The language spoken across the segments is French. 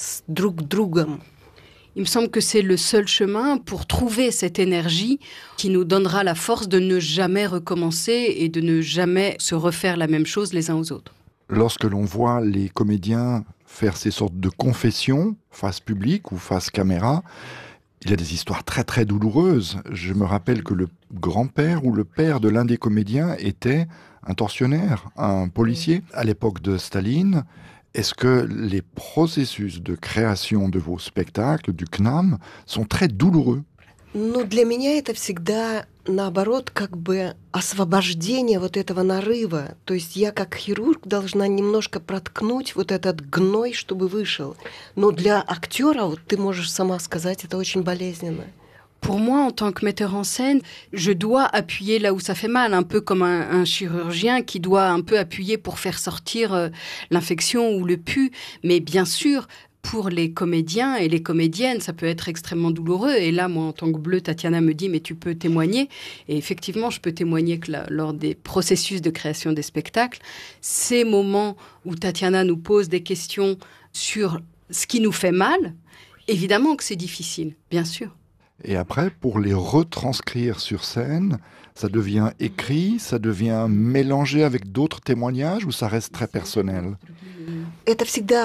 с друг другом. Il me semble que c'est le seul chemin pour trouver cette énergie qui nous donnera la force de ne jamais recommencer et de ne jamais se refaire la même chose les uns aux autres. Lorsque l'on voit les comédiens faire ces sortes de confessions, face publique ou face caméra, il y a des histoires très très douloureuses. Je me rappelle que le grand-père ou le père de l'un des comédiens était un tortionnaire, un policier. À l'époque de Staline, est-ce que les processus de création de vos spectacles, du CNAM, sont très douloureux? Ну, для меня это всегда, наоборот, как бы освобождение вот этого нарыва. То есть я, как хирург, должна немножко проткнуть вот этот гной, чтобы вышел. Но для актера, вот ты можешь сама сказать, это очень болезненно. Pour moi, en tant que metteur en scène, je dois appuyer là où ça fait mal, un peu comme un chirurgien qui doit un peu appuyer pour faire sortir l'infection ou le pus. Mais bien sûr, pour les comédiens et les comédiennes, ça peut être extrêmement douloureux. Et là, moi, en tant que bleue, Tatiana me dit « mais tu peux témoigner ». Et effectivement, je peux témoigner que lors des processus de création des spectacles, ces moments où Tatiana nous pose des questions sur ce qui nous fait mal, évidemment que c'est difficile, bien sûr. Et après, pour les retranscrire sur scène, ça devient écrit, ça devient mélangé avec d'autres témoignages ou ça reste très personnel? Это всегда,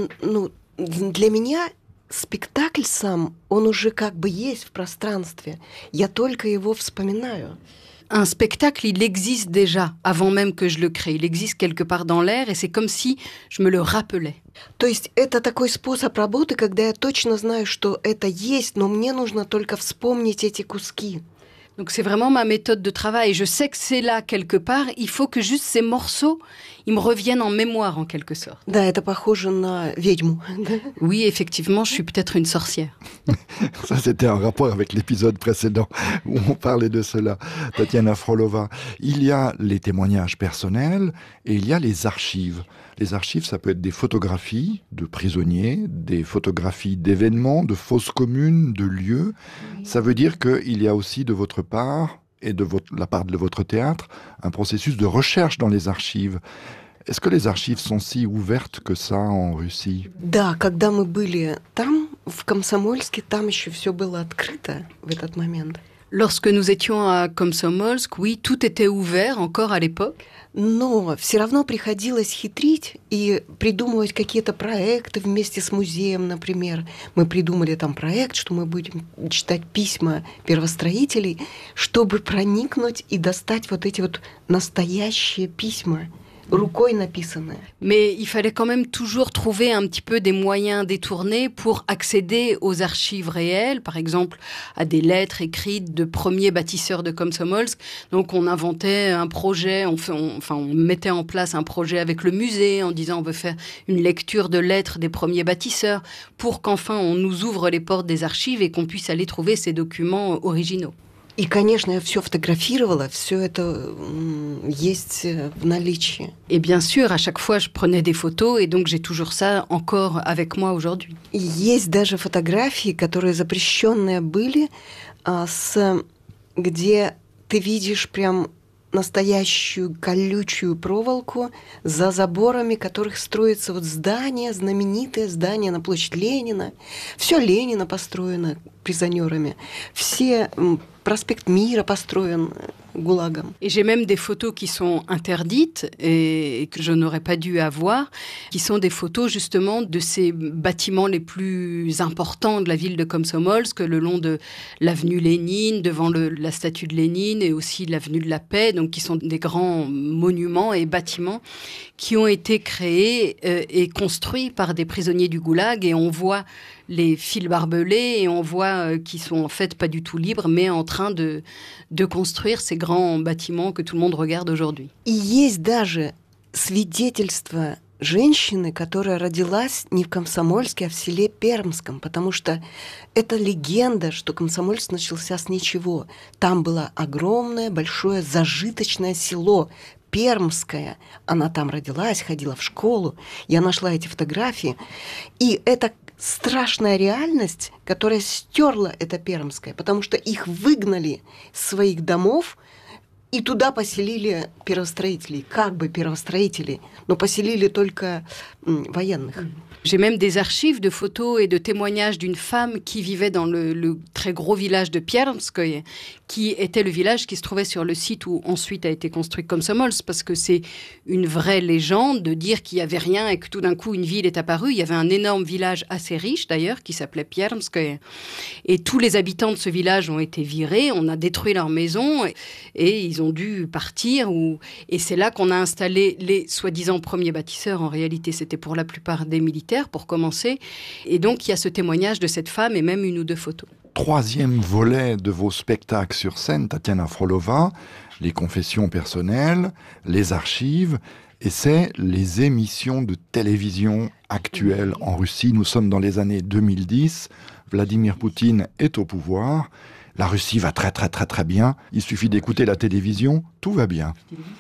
для меня спектакль сам, он уже как бы есть в пространстве. Я только его вспоминаю. Un spectacle, il existe déjà, avant même que je le crée. Il existe quelque part dans l'air, et c'est comme si je me le rappelais. То есть это такой способ работы, когда я точно знаю, что это есть, но мне нужно только вспомнить эти куски. Donc c'est vraiment ma méthode de travail. Je sais que c'est là quelque part. Il faut que juste ces morceaux, ils me reviennent en mémoire en quelque sorte. Да, это похоже на ведьму. Oui, effectivement, je suis peut-être une sorcière. Ça, c'était un rapport avec l'épisode précédent où on parlait de cela. Tatiana Frolova, il y a les témoignages personnels et il y a les archives. Les archives, ça peut être des photographies de prisonniers, des photographies d'événements, de fosses communes, de lieux. Ça veut dire qu'il y a aussi de votre part, et de la part de votre théâtre, un processus de recherche dans les archives. Est-ce que les archives sont si ouvertes que ça en Russie? Да, когда мы были там, в Комсомольске, там еще все было открыто в этот момент. Lorsque nous étions à Komsomolsk, oui, tout était ouvert encore à l'époque. Но все равно приходилось хитрить и придумывать какие-то проекты вместе с музеем, например. Мы придумали там проект, что мы будем читать письма первостроителей, чтобы проникнуть и достать вот эти вот настоящие письма. Rukoi написанное. Mais il fallait quand même toujours trouver un petit peu des moyens détournés pour accéder aux archives réelles, par exemple à des lettres écrites de premiers bâtisseurs de Komsomolsk. Donc on inventait un projet, on mettait en place un projet avec le musée en disant on veut faire une lecture de lettres des premiers bâtisseurs pour qu'enfin on nous ouvre les portes des archives et qu'on puisse aller trouver ces documents originaux. И, конечно, я все фотографировала, все это есть в наличии. Et bien sûr, à chaque fois, je prenais des photos, et donc j'ai toujours ça encore avec moi aujourd'hui. Есть даже фотографии, которые запрещенные были, где ты видишь прям настоящую колючую проволоку, за заборами которых строится вот здание, знаменитое здание на площадь Ленина. Все Ленина построено призонерами. Все проспект Мира построен гулагом. Et j'ai même des photos qui sont interdites et que je n'aurais pas dû avoir, qui sont des photos justement de ces bâtiments les plus importants de la ville de Komsomolsk, le long de l'avenue Lénine, devant la statue de Lénine et aussi l'avenue de la Paix, donc qui sont des grands monuments et bâtiments qui ont été créés et construits par des prisonniers du goulag, et on voit les fils barbelés et on voit qu'ils sont en fait pas du tout libres, mais en train de construire ces grands bâtiments que tout le monde regarde aujourd'hui. И есть даже свидетельство женщины, которая родилась не в Комсомольске, а в селе Пермском, потому что это легенда, что Комсомольск начался с ничего. Там было огромное, большое, зажиточное село Пермское. Она там родилась, ходила в школу. Я нашла эти фотографии. И это страшная реальность, которая стерла это Пермское, потому что их выгнали из своих домов, И туда поселили первостроителей, как бы первостроителей, но поселили только военных. J'ai même des archives de photos et de témoignages d'une femme qui vivait dans le très gros village de Permskoye, qui était le village qui se trouvait sur le site où ensuite a été construit Komsomolsk, parce que c'est une vraie légende de dire qu'il n'y avait rien et que tout d'un coup une ville est apparue. Il y avait un énorme village assez riche d'ailleurs qui s'appelait Permskoye. Et tous les habitants de ce village ont été virés, on a détruit leur maison et ils ont dû partir. Et c'est là qu'on a installé les soi-disant premiers bâtisseurs. En réalité, c'était pour la plupart des militaires pour commencer. Et donc, il y a ce témoignage de cette femme et même une ou deux photos. Troisième volet de vos spectacles sur scène, Tatiana Frolova, les confessions personnelles, les archives, et c'est les émissions de télévision actuelles en Russie. Nous sommes dans les années 2010, Vladimir Poutine est au pouvoir, la Russie va très très très très bien, il suffit d'écouter la télévision, tout va bien.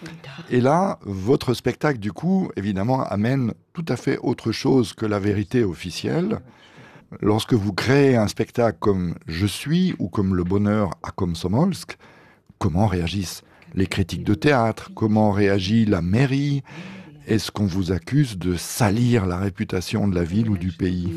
Et là, votre spectacle, du coup, évidemment, amène tout à fait autre chose que la vérité officielle. Lorsque vous créez un spectacle comme Je suis ou comme Le Bonheur à Komsomolsk, comment réagissent les critiques de théâtre? Comment réagit la mairie? Est-ce qu'on vous accuse de salir la réputation de la ville ou du pays?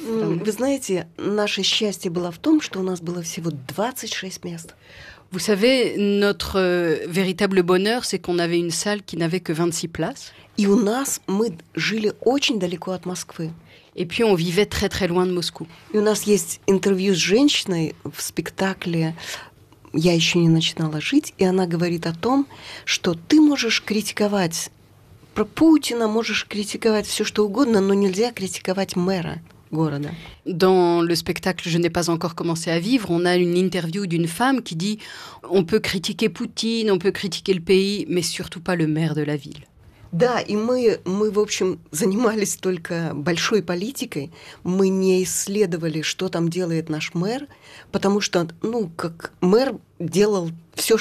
Вы знаете, наше счастье было в том, что у нас было всего 26 мест. Vous savez, notre véritable bonheur, c'est qu'on avait une salle qui n'avait que 26 places. И у нас мы жили очень далеко от Москвы. Et puis, on vivait très, très loin de Moscou. И у нас есть интервью с женщиной в спектакле «Я еще не начинала жить», и она говорит о том, что ты можешь критиковать про Путина, можешь критиковать все, что угодно, но нельзя критиковать мэра города. Dans le spectacle Je n'ai pas encore commencé à vivre, on a une interview d'une femme qui dit « On peut critiquer Poutine, on peut critiquer le pays, mais surtout pas le maire de la ville ». Да, и мы, в общем, занимались только большой политикой. Мы не исследовали, что там делает наш мэр, потому что, как мэр делал все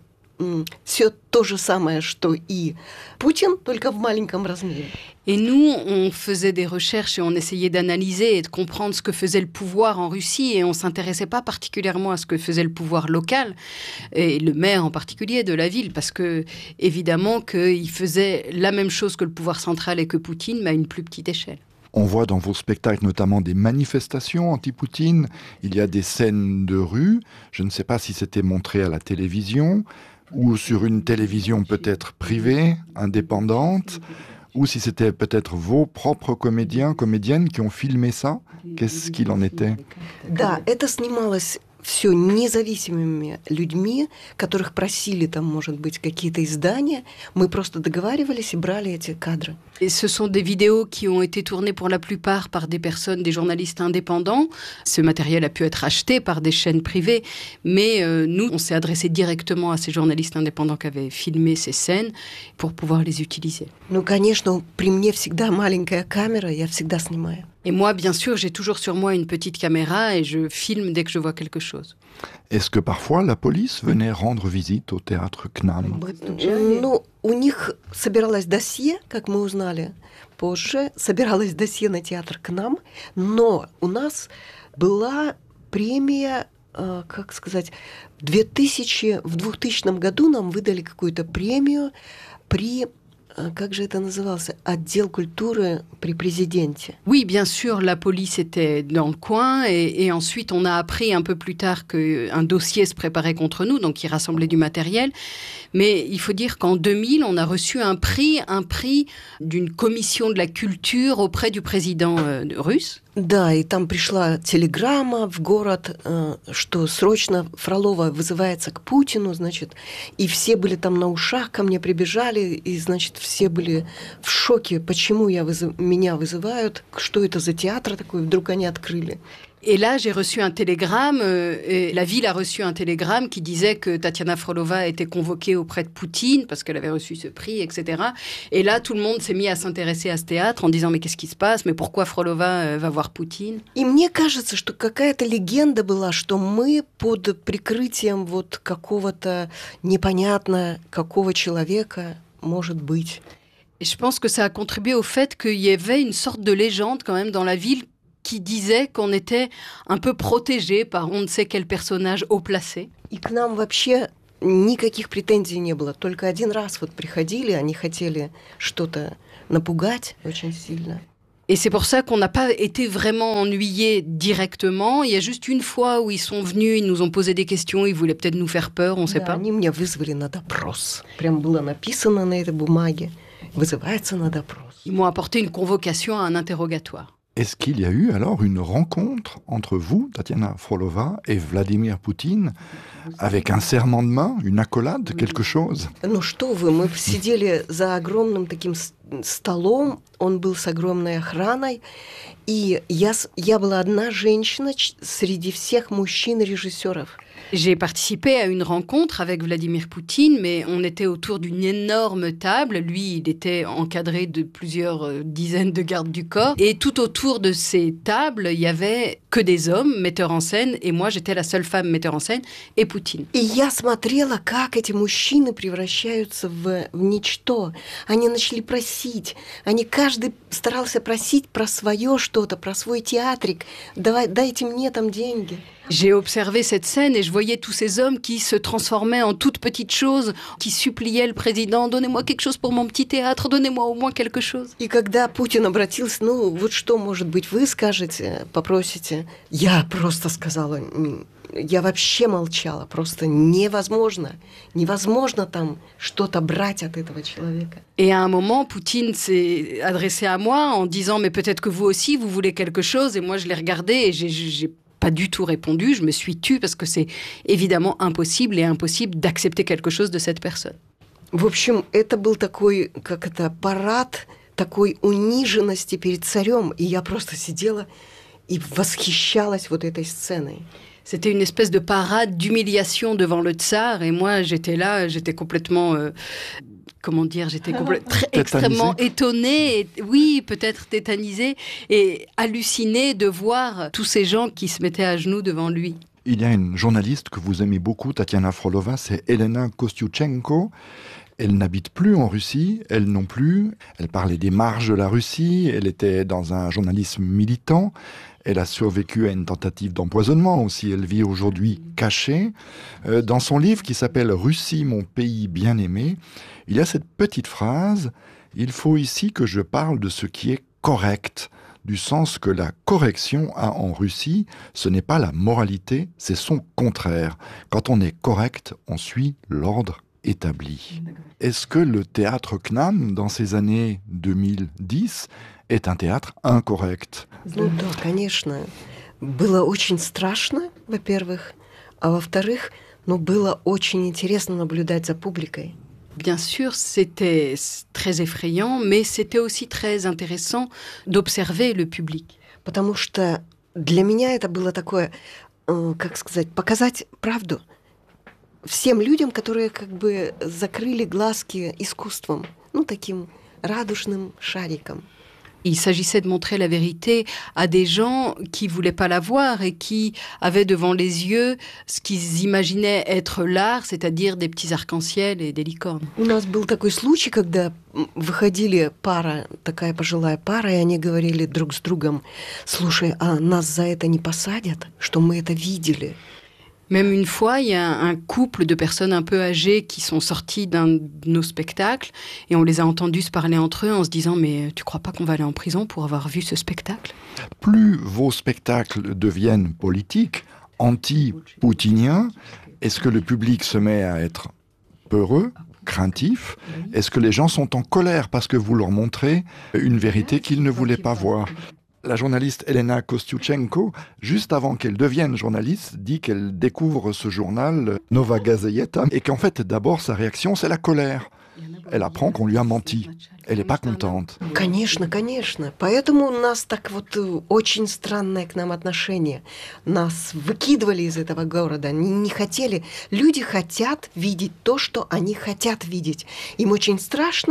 то же самое, что и Путин, только в маленьком размере. Et nous, on faisait des recherches et on essayait d'analyser et de comprendre ce que faisait le pouvoir en Russie et on ne s'intéressait pas particulièrement à ce que faisait le pouvoir local et le maire en particulier de la ville parce que, évidemment, qu'il faisait la même chose que le pouvoir central et que Poutine, mais à une plus petite échelle. On voit dans vos spectacles notamment des manifestations anti-Poutine, il y a des scènes de rue, je ne sais pas si c'était montré à la télévision ou sur une télévision peut-être privée, indépendante, ou si c'était peut-être vos propres comédiennes qui ont filmé ça. Qu'est-ce qu'il en était? Да, это снималось все независимыми людьми, которых просили там, может быть, какие-то издания. Мы просто договаривались и брали эти кадры. Et ce sont des vidéos qui ont été tournées pour la plupart par des personnes, des journalistes indépendants. Ce matériel a pu être acheté par des chaînes privées, mais nous, on s'est adressé directement à ces journalistes indépendants qui avaient filmé ces scènes pour pouvoir les utiliser. Ну, конечно, при мне всегда маленькая камера, я всегда снимаю. Et moi, bien sûr, j'ai toujours sur moi une petite caméra et je filme dès que je vois quelque chose. Est-ce que parfois la police venait rendre visite au théâtre CNAM? Ну, у них собиралось досье, как мы узнали позже, собиралось досье на театр КНАМ, но у нас была премия, как сказать, в 2000 году нам выдали какую-то премию при... Как же это назывался? Отдел культуры при президенте. Oui, bien sûr, la police était dans le coin et ensuite on a appris un peu plus tard qu'un dossier se préparait contre nous, donc il rassemblait du matériel. Mais il faut dire qu'en 2000, on a reçu un prix d'une commission de la culture auprès du président russe. Да, и там пришла телеграмма в город, что срочно Фролова вызывается к Путину, значит, и все были там на ушах, ко мне прибежали, и, значит, все были в шоке, почему меня вызывают, что это за театр такой, вдруг они открыли. Et là, j'ai reçu un télégramme, et la ville a reçu un télégramme qui disait que Tatiana Frolova était convoquée auprès de Poutine parce qu'elle avait reçu ce prix, etc. Et là, tout le monde s'est mis à s'intéresser à ce théâtre en disant « Mais qu'est-ce qui se passe? Mais pourquoi Frolova va voir Poutine ?» И мне кажется, что какая-то легенда была, что мы под прикрытием вот какого-то непонятно какого человека, может быть. Et je pense que ça a contribué au fait qu'il y avait une sorte de légende quand même dans la ville qui disait qu'on était un peu protégé par on ne sait quel personnage haut placé. И к нам вообще никаких претензий не было. Только один раз вот приходили, они хотели что-то напугать очень сильно. Et c'est pour ça qu'on n'a pas été vraiment ennuyés directement. Il y a juste une fois où ils sont venus, ils nous ont posé des questions, ils voulaient peut-être nous faire peur, on ne sait pas. Они меня вызвали на допрос. Прям было написано на этой бумаге. Вызывается на допрос. Ils m'ont apporté une convocation à un interrogatoire. Est-ce qu'il y a eu alors une rencontre entre vous, Tatiana Frolova, et Vladimir Poutine, avec un serrement de main, une accolade, quelque chose? Ну что вы, мы сидели за огромным таким столом, он был с огромной охраной, и я была одна женщина среди всех мужчин-режиссеров. J'ai participé à une rencontre avec Vladimir Poutine, mais on était autour d'une énorme table. Lui, il était encadré de plusieurs dizaines de gardes du corps. Et tout autour de ces tables, il y avait que des hommes, metteurs en scène, et moi, j'étais la seule femme metteur en scène, et Poutine. И я смотрела, как эти мужчины превращаются в ничто. Они начали просить. Они каждый старался просить про свое что-то, про свой театрик. Дайте мне там деньги. J'ai observé cette scène et je voyais tous ces hommes qui se transformaient en toutes petites choses, qui suppliaient le président « Donnez-moi quelque chose pour mon petit théâtre, donnez-moi au moins quelque chose ». И когда Путин обратился, ну вот что, может быть, вы скажете, попросите, я просто сказала, я вообще молчала, просто невозможно там что-то брать от этого человека. Et à un moment, Poutine s'est adressé à moi en disant « Mais peut-être que vous aussi, vous voulez quelque chose ?» Et moi, je l'ai regardé et j'ai pas du tout répondu, je me suis tue parce que c'est évidemment impossible d'accepter quelque chose de cette personne. В общем, это был такой, как это, парад такой униженности перед царем, и я просто сидела и восхищалась вот этой сценой. C'était une espèce de parade d'humiliation devant le tsar, et moi j'étais là, j'étais complètement... Comment dire, j'étais extrêmement étonnée, et, oui, peut-être tétanisée, et hallucinée de voir tous ces gens qui se mettaient à genoux devant lui. Il y a une journaliste que vous aimez beaucoup, Tatiana Frolova, c'est Elena Kostyuchenko. Elle n'habite plus en Russie, elle non plus. Elle parlait des marges de la Russie, elle était dans un journalisme militant. Elle a survécu à une tentative d'empoisonnement aussi. Elle vit aujourd'hui cachée. Dans son livre qui s'appelle « Russie, mon pays bien-aimé », il y a cette petite phrase « Il faut ici que je parle de ce qui est correct », du sens que la correction a en Russie, ce n'est pas la moralité, c'est son contraire. Quand on est correct, on suit l'ordre établi. Est-ce que le théâtre CNAM, dans ces années 2010, est un théâtre incorrect? Ну да, конечно. Было очень страшно, во-первых, а во-вторых, было очень интересно наблюдать за публикой. Bien sûr, c'était très effrayant, mais c'était aussi très intéressant d'observer le public. Потому что для меня это было такое, как сказать, показать правду всем людям, которые как бы закрыли глазки искусством, таким радужным шариком. Il s'agissait de montrer la vérité à des gens qui ne voulaient pas la voir et qui avaient devant les yeux ce qu'ils imaginaient être l'art, c'est-à-dire des petits arcs-en-ciel et des licornes. У нас был такой случай, когда выходили пара, такая пожилая пара, и они говорили друг с другом: «Слушай, а нас за это не посадят, что мы это видели?» Même une fois, il y a un couple de personnes un peu âgées qui sont sortis d'un de nos spectacles et on les a entendus se parler entre eux en se disant « Mais tu crois pas qu'on va aller en prison pour avoir vu ce spectacle ?» Plus vos spectacles deviennent politiques, anti-poutiniens, est-ce que le public se met à être peureux, craintif? Est-ce que les gens sont en colère parce que vous leur montrez une vérité qu'ils ne voulaient pas voir? La journaliste Elena Kostyuchenko, juste avant qu'elle devienne journaliste, dit qu'elle découvre ce journal Nova Gazeta et qu'en fait, d'abord, sa réaction, c'est la colère. Elle apprend qu'on lui a menti. Elle n'est pas contente. Конечно, конечно. Поэтому у нас так вот очень странное к нам отношение. Нас выкидывали из этого города. Они не хотели. Люди хотят видеть то, что они хотят видеть. Им очень страшно,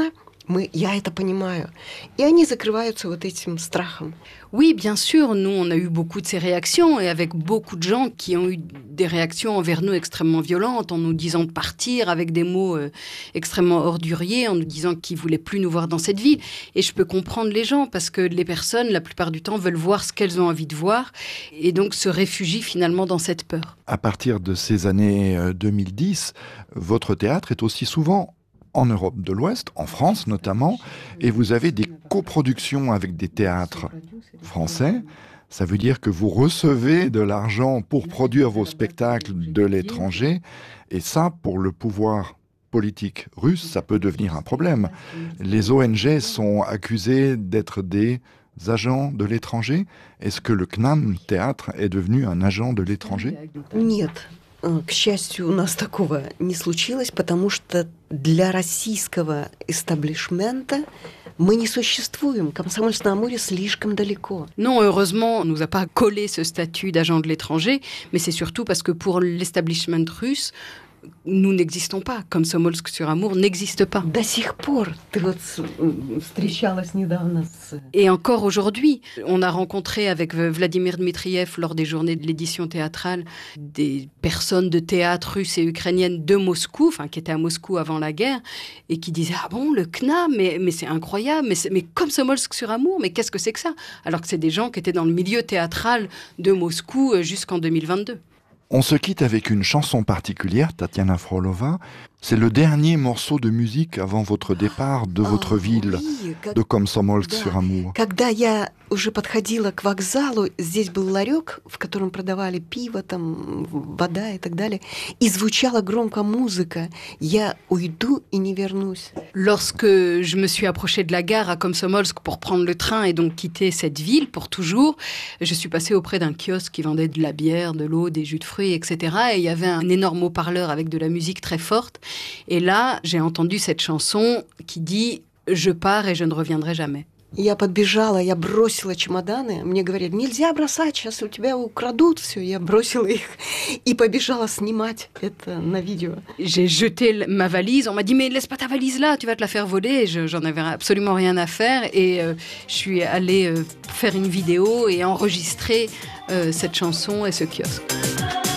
Я это понимаю. И они закрываются вот этим страхом. Oui, bien sûr, nous, on a eu beaucoup de ces réactions et avec beaucoup de gens qui ont eu des réactions envers nous extrêmement violentes en nous disant de partir avec des mots extrêmement orduriers, en nous disant qu'ils ne voulaient plus nous voir dans cette ville. Et je peux comprendre les gens parce que les personnes, la plupart du temps, veulent voir ce qu'elles ont envie de voir et donc se réfugient finalement dans cette peur. À partir de ces années 2010, votre théâtre est aussi souvent en Europe de l'Ouest, en France notamment, et vous avez des coproductions avec des théâtres français. Ça veut dire que vous recevez de l'argent pour produire vos spectacles de l'étranger, et ça, pour le pouvoir politique russe, ça peut devenir un problème. Les ONG sont accusées d'être des agents de l'étranger. Est-ce que le CNAM Théâtre est devenu un agent de l'étranger? Нет. К счастью, у нас такого не случилось, потому что для российского эстаблишмента мы не существуем. Комсомольск-на-Амуре слишком далеко. Non, heureusement, on ne nous a pas collé ce statut d'agent de l'étranger, mais c'est surtout parce que pour l'establishment russe, nous n'existons pas. Комсомольск-sur-Амур n'existe pas. До сих пор. Ты вот встречалась недавно с... Et encore aujourd'hui, on a rencontré avec Vladimir Dmitriev lors des journées de l'édition théâtrale des personnes de théâtre russes et ukrainiennes de Moscou, enfin qui étaient à Moscou avant la guerre, et qui disaient « Ah bon, le CNAM, mais c'est incroyable, mais Komsomolsk-sur-Amur, mais qu'est-ce que c'est que ça ?» Alors que c'est des gens qui étaient dans le milieu théâtral de Moscou jusqu'en 2022. On se quitte avec une chanson particulière, Tatiana Frolova. C'est le dernier morceau de musique avant votre départ de votre ville, de Komsomolsk-sur-Амур. Когда я уже подходила к вокзалу, здесь был ларек, в котором продавали пиво, там, вода и так далее, и звучала громко музыка. Я уйду и не вернусь. Lorsque je me suis approchée de la gare à Komsomolsk pour prendre le train et donc quitter cette ville pour toujours, je suis passée auprès d'un kiosque qui vendait de la bière, de l'eau, des jus de fruits, etc. Et il y avait un énorme haut-parleur avec de la musique très forte. Et là, j'ai entendu cette chanson qui dit « Je pars et je ne reviendrai jamais ». Я подбежала, я бросила чемоданы. Мне говорят, нельзя бросать, сейчас у тебя украдут все. Я бросила их и побежала снимать это на видео. J'ai jeté ma valise. On m'a dit, mais laisse pas ta valise là, tu vas te la faire voler. J'en avais absolument rien à faire. Et je suis allée faire une vidéo et enregistrer cette chanson et ce kiosque.